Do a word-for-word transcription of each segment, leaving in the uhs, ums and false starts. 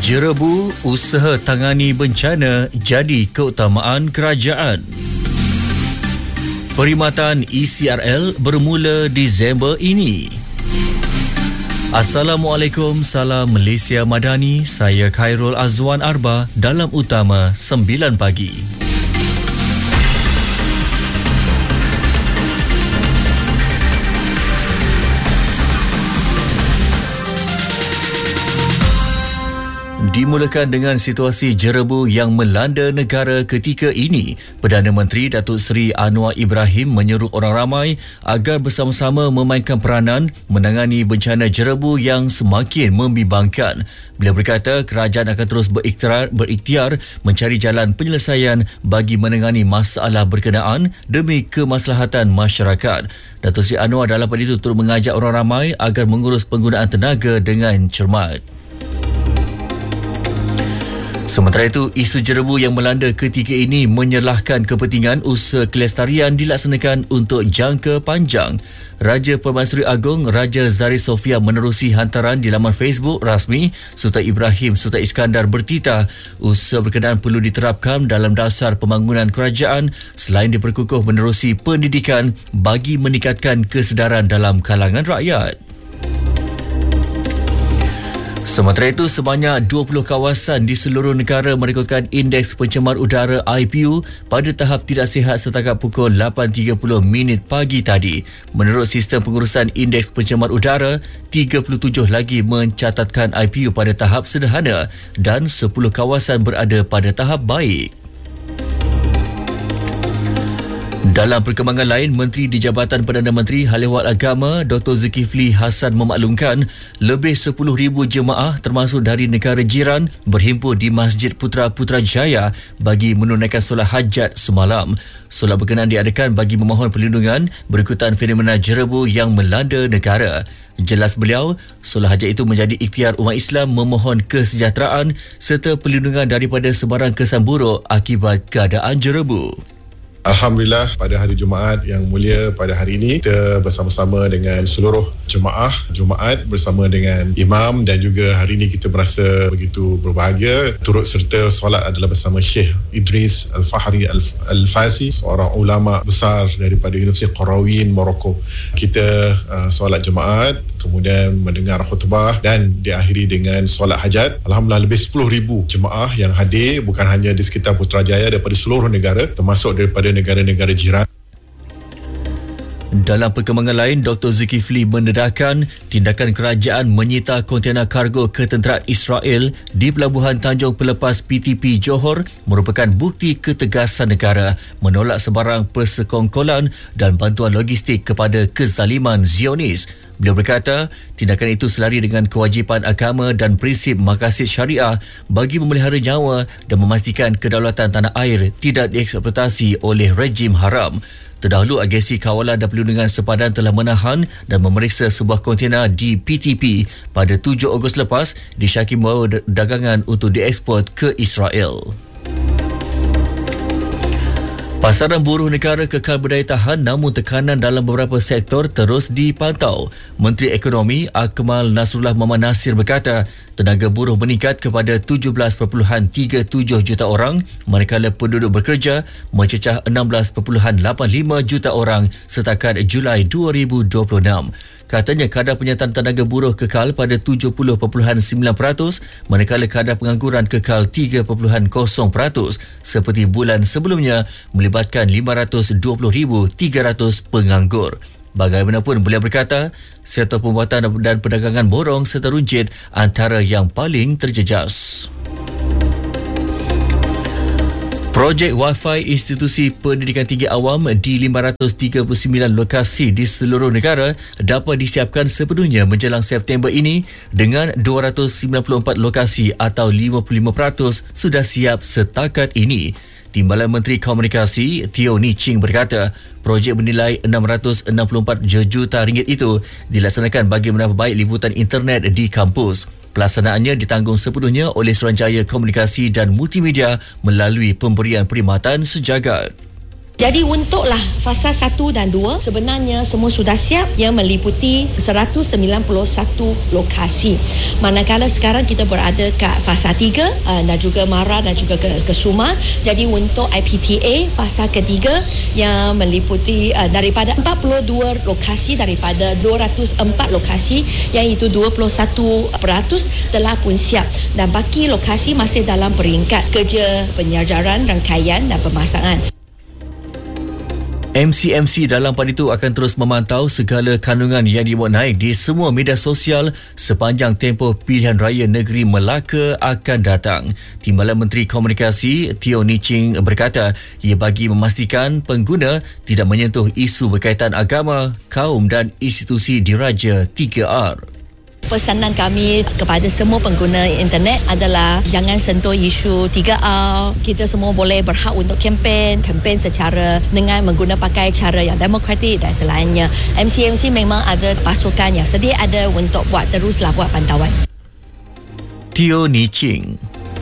Jerebu usaha tangani bencana jadi keutamaan kerajaan. Perkhidmatan E C R L bermula Disember ini. Assalamualaikum, salam Malaysia Madani. Saya Khairul Azwan Arba dalam Utama sembilan pagi. Dimulakan dengan situasi jerebu yang melanda negara ketika ini. Perdana Menteri Datuk Seri Anwar Ibrahim menyeru orang ramai agar bersama-sama memainkan peranan menangani bencana jerebu yang semakin membimbangkan. Beliau berkata kerajaan akan terus berikhtiar, berikhtiar mencari jalan penyelesaian bagi menangani masalah berkenaan demi kemaslahatan masyarakat. Datuk Seri Anwar dalam pada itu turut mengajak orang ramai agar mengurus penggunaan tenaga dengan cermat. Sementara itu, isu jerebu yang melanda ketika ini menyerlahkan kepentingan usaha kelestarian dilaksanakan untuk jangka panjang. Raja Permaisuri Agong Raja Zari Sofia menerusi hantaran di laman Facebook rasmi Sultan Ibrahim Sultan Iskandar bertitah usaha berkenaan perlu diterapkan dalam dasar pembangunan kerajaan selain diperkukuh menerusi pendidikan bagi meningkatkan kesedaran dalam kalangan rakyat. Sementara itu, sebanyak dua puluh kawasan di seluruh negara merekodkan indeks pencemar udara I P U pada tahap tidak sihat setakat pukul lapan tiga puluh minit pagi tadi. Menurut sistem pengurusan indeks pencemar udara, tiga puluh tujuh lagi mencatatkan I P U pada tahap sederhana dan sepuluh kawasan berada pada tahap baik. Dalam perkembangan lain, Menteri di Jabatan Perdana Menteri Hal Ehwal Agama Doktor Zulkifli Hasan memaklumkan lebih sepuluh ribu jemaah termasuk dari negara jiran berhimpun di Masjid Putra Putrajaya bagi menunaikan solat hajat semalam. Solat berkenaan diadakan bagi memohon perlindungan berikutan fenomena jerebu yang melanda negara. Jelas beliau, solat hajat itu menjadi ikhtiar umat Islam memohon kesejahteraan serta perlindungan daripada sebarang kesan buruk akibat keadaan jerebu. Alhamdulillah, pada hari Jumaat yang mulia pada hari ini kita bersama-sama dengan seluruh jemaah Jumaat bersama dengan imam, dan juga hari ini kita merasa begitu berbahagia turut serta solat adalah bersama Syekh Idris Al-Fahri Al-Fasi, seorang ulama besar daripada Universiti Qarawin, Morocco. Kita uh, solat Jumaat, kemudian mendengar khutbah dan diakhiri dengan solat hajat. Alhamdulillah, lebih sepuluh ribu jemaah yang hadir, bukan hanya di sekitar Putrajaya, daripada seluruh negara termasuk daripada negara-negara jiran. Dalam perkembangan lain, Doktor Zulkifli mendedahkan tindakan kerajaan menyita kontena kargo ketenteraan Israel di Pelabuhan Tanjung Pelepas P T P Johor merupakan bukti ketegasan negara menolak sebarang persekongkolan dan bantuan logistik kepada kezaliman Zionis. Beliau berkata, tindakan itu selari dengan kewajipan agama dan prinsip maqasid syariah bagi memelihara nyawa dan memastikan kedaulatan tanah air tidak dieksploitasi oleh rejim haram. Terdahulu, Agensi Kawalan dan Perlindungan Sepadan telah menahan dan memeriksa sebuah kontena di P T P pada tujuh Ogos lepas disyaki membawa dagangan untuk dieksport ke Israel. Pasaran buruh negara kekal berdaya tahan, namun tekanan dalam beberapa sektor terus dipantau. Menteri Ekonomi Akmal Nasrullah Muhammad Nasir berkata, tenaga buruh meningkat kepada tujuh belas perpuluhan tiga tujuh juta orang, manakala penduduk bekerja mencecah enam belas perpuluhan lapan lima juta orang setakat Julai dua ribu dua puluh enam. Katanya kadar penyertaan tenaga buruh kekal pada tujuh puluh perpuluhan sembilan peratus, manakala kadar pengangguran kekal tiga perpuluhan kosong peratus seperti bulan sebelumnya, melibatkan lima ratus dua puluh ribu tiga ratus penganggur. Bagaimanapun, beliau berkata, sektor pembuatan dan perdagangan borong serta runcit antara yang paling terjejas. Projek Wi-Fi institusi pendidikan tinggi awam di lima ratus tiga puluh sembilan lokasi di seluruh negara dapat disiapkan sepenuhnya menjelang September ini dengan dua ratus sembilan puluh empat lokasi atau lima puluh lima peratus sudah siap setakat ini. Timbalan Menteri Komunikasi Teo Ni Ching berkata, projek bernilai enam ratus enam puluh empat juta ringgit itu dilaksanakan bagi menambah baik liputan internet di kampus. Pelaksanaannya ditanggung sepenuhnya oleh Suruhanjaya Komunikasi dan Multimedia melalui pemberian perkhidmatan sejagat. Jadi untuklah fasa satu dan dua sebenarnya semua sudah siap yang meliputi seratus sembilan puluh satu lokasi. Manakala sekarang kita berada kat fasa tiga uh, dan juga Mara dan juga ke, ke Suma. Jadi untuk I P T A fasa ketiga yang meliputi uh, daripada empat puluh dua lokasi daripada dua ratus empat lokasi, yang itu dua puluh satu peratus telah pun siap dan baki lokasi masih dalam peringkat kerja penyajaran, rangkaian dan pemasangan. M C M C dalam pada itu akan terus memantau segala kandungan yang dimuat naik di semua media sosial sepanjang tempoh pilihan raya negeri Melaka akan datang. Timbalan Menteri Komunikasi Teo Ni Ching berkata ia bagi memastikan pengguna tidak menyentuh isu berkaitan agama, kaum dan institusi diraja tiga R. Pesanan kami kepada semua pengguna internet adalah jangan sentuh isu tiga R. Kita semua boleh berhak untuk kempen, kempen secara dengan mengguna pakai cara yang demokratik dan selainnya. M C M C memang ada pasukan yang sedia ada untuk buat teruslah buat pantauan. Teo Ni Ching.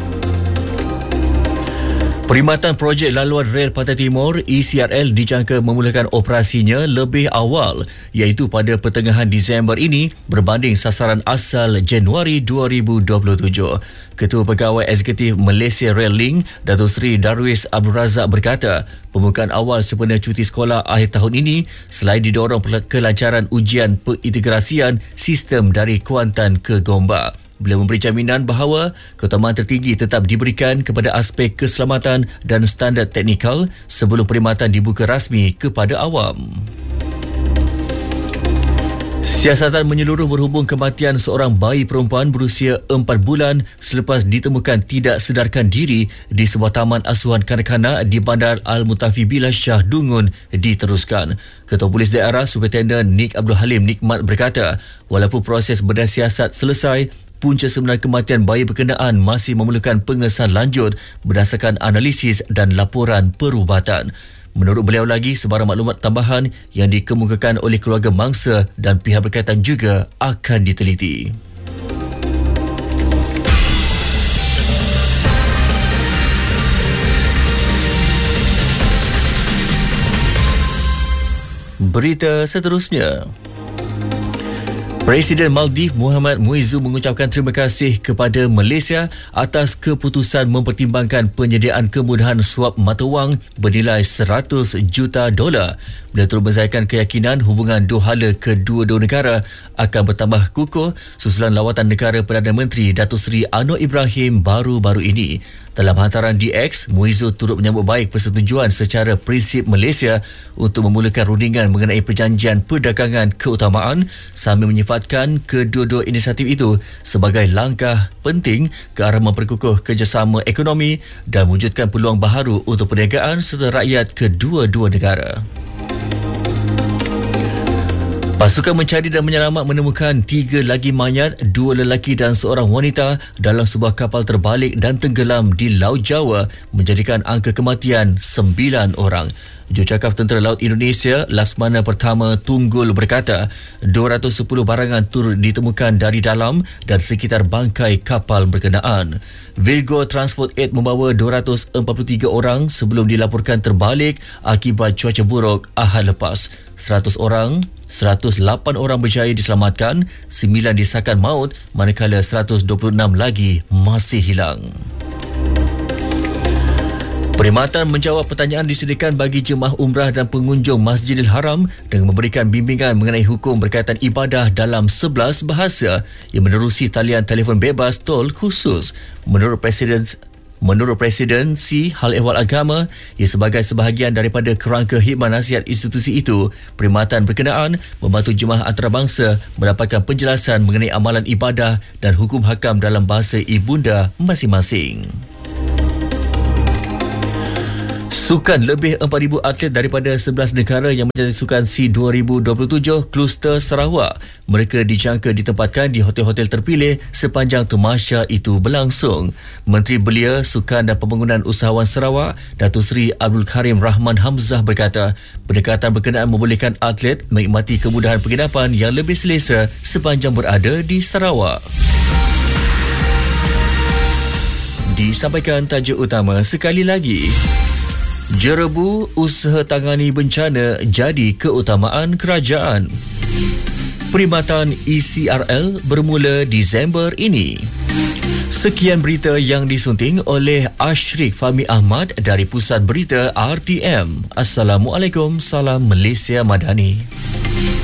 Perkhidmatan Projek Laluan Rel Pantai Timur E C R L dijangka memulakan operasinya lebih awal iaitu pada pertengahan Disember ini berbanding sasaran asal Januari dua ribu dua puluh tujuh. Ketua Pegawai Eksekutif Malaysia Rail Link Datuk Seri Darwis Abdul Razak berkata pembukaan awal sempena cuti sekolah akhir tahun ini selain didorong kelancaran ujian pengintegrasian sistem dari Kuantan ke Gombak. Beliau memberi jaminan bahawa keutamaan tertinggi tetap diberikan kepada aspek keselamatan dan standard teknikal sebelum perkhidmatan dibuka rasmi kepada awam. Siasatan menyeluruh berhubung kematian seorang bayi perempuan berusia empat bulan selepas ditemukan tidak sedarkan diri di sebuah taman asuhan kanak-kanak di Bandar Al-Mutafi Billah Shah Dungun diteruskan. Ketua Polis Daerah Superintendent Nik Abdul Halim Nikmat berkata, walaupun proses bedah siasat selesai, punca sebenar kematian bayi berkenaan masih memerlukan pengesahan lanjut berdasarkan analisis dan laporan perubatan. Menurut beliau lagi, sebarang maklumat tambahan yang dikemukakan oleh keluarga mangsa dan pihak berkaitan juga akan diteliti. Berita seterusnya. Presiden Maldives Muhammad Muizzu mengucapkan terima kasih kepada Malaysia atas keputusan mempertimbangkan penyediaan kemudahan suap mata wang bernilai seratus juta dolar. Beliau turut menzahirkan keyakinan hubungan dua hala kedua-dua negara akan bertambah kukuh susulan lawatan negara Perdana Menteri Datuk Seri Anwar Ibrahim baru-baru ini. Dalam hantaran di X, Muizzu turut menyambut baik persetujuan secara prinsip Malaysia untuk memulakan rundingan mengenai perjanjian perdagangan keutamaan sambil menyifatkan kedua-dua inisiatif itu sebagai langkah penting ke arah memperkukuh kerjasama ekonomi dan mewujudkan peluang baharu untuk perniagaan serta rakyat kedua-dua negara. Pasukan mencari dan menyelamat menemukan tiga lagi mayat, dua lelaki dan seorang wanita dalam sebuah kapal terbalik dan tenggelam di Laut Jawa menjadikan angka kematian sembilan orang. Jurucakap Tentera Laut Indonesia Laksmana Pertama Tunggul berkata dua ratus sepuluh barangan turut ditemukan dari dalam dan sekitar bangkai kapal berkenaan. Virgo Transport Aid membawa dua ratus empat puluh tiga orang sebelum dilaporkan terbalik akibat cuaca buruk Ahad lepas. seratus orang, seratus lapan orang berjaya diselamatkan, sembilan disahkan maut manakala seratus dua puluh enam lagi masih hilang. Perkhidmatan menjawab pertanyaan disediakan bagi jemaah umrah dan pengunjung Masjidil Haram dengan memberikan bimbingan mengenai hukum berkaitan ibadah dalam sebelas bahasa yang menerusi talian telefon bebas tol khusus. Menurut Presiden Menurut Presidensi Hal Ehwal Agama, ia sebagai sebahagian daripada kerangka khidmat nasihat institusi itu, perkhidmatan berkenaan membantu jemaah antarabangsa mendapatkan penjelasan mengenai amalan ibadah dan hukum hakam dalam bahasa ibunda masing-masing. Sukan lebih empat ribu atlet daripada sebelas negara yang menjadi Sukan SEA dua ribu dua puluh tujuh kluster Sarawak. Mereka dijangka ditempatkan di hotel-hotel terpilih sepanjang temasya itu berlangsung. Menteri Belia, Sukan dan Pembangunan Usahawan Sarawak, Datuk Seri Abdul Karim Rahman Hamzah berkata, pendekatan berkenaan membolehkan atlet menikmati kemudahan penginapan yang lebih selesa sepanjang berada di Sarawak. Disampaikan tajuk utama sekali lagi. Jerebu usaha tangani bencana jadi keutamaan kerajaan. Perkhidmatan E C R L bermula Disember ini. Sekian berita yang disunting oleh Ashrik Fahmi Ahmad dari Pusat Berita R T M. Assalamualaikum, salam Malaysia Madani.